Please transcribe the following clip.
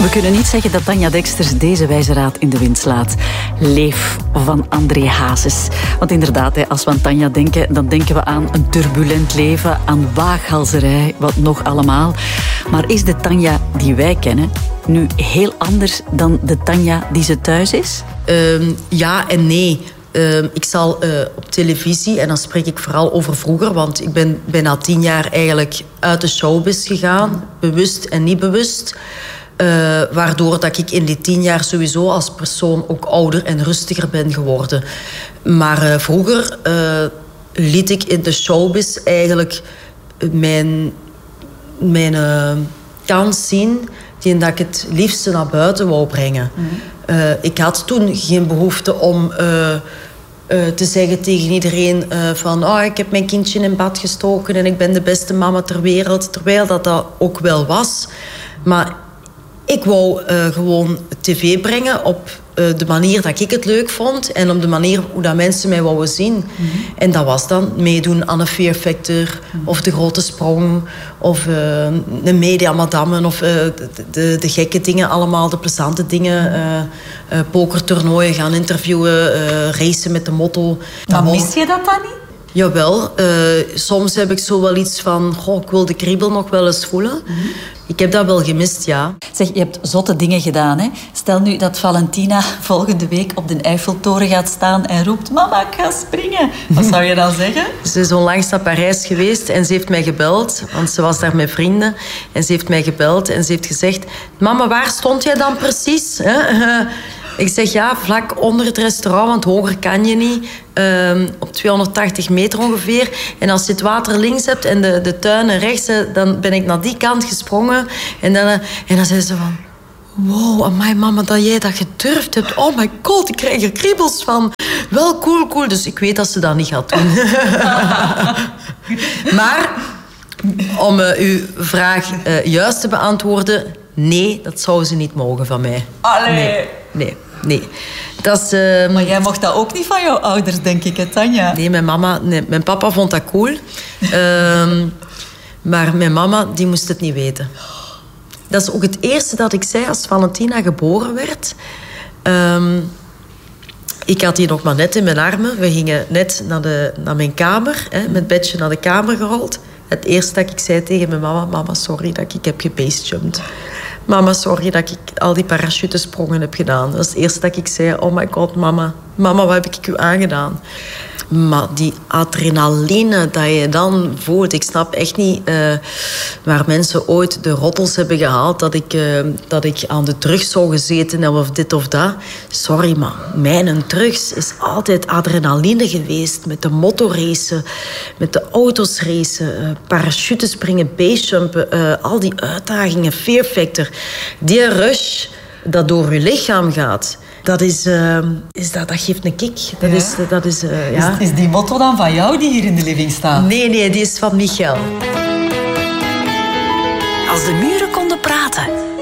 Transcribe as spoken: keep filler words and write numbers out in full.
We kunnen niet zeggen dat Tanja Deksters deze wijze raad in de wind slaat. Leef van André Hazes. Want inderdaad, als we aan Tanja denken, dan denken we aan een turbulent leven, aan waaghalzerij, wat nog allemaal. Maar is de Tanja die wij kennen nu heel anders dan de Tanja die ze thuis is? Uh, ja en nee. Uh, ik zal uh, op televisie, en dan spreek ik vooral over vroeger, want ik ben bijna tien jaar eigenlijk uit de showbiz gegaan, bewust en niet bewust. Uh, waardoor dat ik in die tien jaar sowieso als persoon ook ouder en rustiger ben geworden. Maar uh, vroeger uh, liet ik in de showbiz eigenlijk mijn, mijn uh, kans zien die dat ik het liefste naar buiten wou brengen. Mm-hmm. Uh, ik had toen geen behoefte om uh, uh, te zeggen tegen iedereen uh, van oh, ik heb mijn kindje in bad gestoken en ik ben de beste mama ter wereld. Terwijl dat dat ook wel was. Maar ik wou uh, gewoon tv brengen op uh, de manier dat ik het leuk vond en op de manier hoe dat mensen mij wouden zien. Mm-hmm. En dat was dan meedoen aan een Fear Factor mm-hmm. of De Grote Sprong of uh, een Media Madame of uh, de, de, de gekke dingen allemaal, de plezante dingen. Uh, uh, pokertoernooien, gaan interviewen, uh, racen met de motto. Maar mis je dat dan niet? Jawel, uh, soms heb ik zo wel iets van goh, ik wil de kriebel nog wel eens voelen. Mm-hmm. Ik heb dat wel gemist, ja. Zeg, je hebt zotte dingen gedaan, hè? Stel nu dat Valentina volgende week op de Eiffeltoren gaat staan en roept mama, ik ga springen. Wat zou je dan zeggen? Ze is onlangs naar Parijs geweest en ze heeft mij gebeld, want ze was daar met vrienden. En ze heeft mij gebeld en ze heeft gezegd, mama, waar stond jij dan precies? Ik zeg, ja, vlak onder het restaurant, want hoger kan je niet. Um, op tweehonderdtachtig meter ongeveer. En als je het water links hebt en de, de tuinen rechts, dan ben ik naar die kant gesprongen. En dan, en dan zei ze van... Wow, amai mama, dat jij dat gedurfd hebt. Oh my god, ik krijg er kriebels van. Wel cool, cool. Dus ik weet dat ze dat niet gaat doen. Maar, om uh, uw vraag uh, juist te beantwoorden... Nee, dat zou ze niet mogen van mij. Allee. Nee, nee, nee. Dat is, uh... Maar jij mocht dat ook niet van jouw ouders, denk ik, hè, Tanja? Nee, mijn mama... Nee, mijn papa vond dat cool. um, maar mijn mama, die moest het niet weten. Dat is ook het eerste dat ik zei als Valentina geboren werd. Um, ik had die nog maar net in mijn armen. We gingen net naar, de, naar mijn kamer, hè, met bedje naar de kamer gerold. Het eerste dat ik zei tegen mijn mama... Mama, sorry dat ik heb gebasejumped. Mama, sorry dat ik al die parachutesprongen heb gedaan. Dat is het eerste dat ik zei... Oh my god, mama. Mama, wat heb ik u aangedaan? Maar die adrenaline dat je dan voelt... Ik snap echt niet uh, waar mensen ooit de rottels hebben gehaald... dat ik, uh, dat ik aan de drugs zou gezeten heb of dit of dat. Sorry, maar mijn drugs is altijd adrenaline geweest. Met de motorracen, met de auto's racen... Uh, parachutespringen, basejumpen... Uh, al die uitdagingen, Fear Factor. Die rush dat door je lichaam gaat... Dat, is, uh, is dat, dat geeft een kick. Dat ja. is, dat is, uh, ja. is, is die motto dan van jou die hier in de living staat? Nee, nee, die is van Michael. Als de muren konden praten.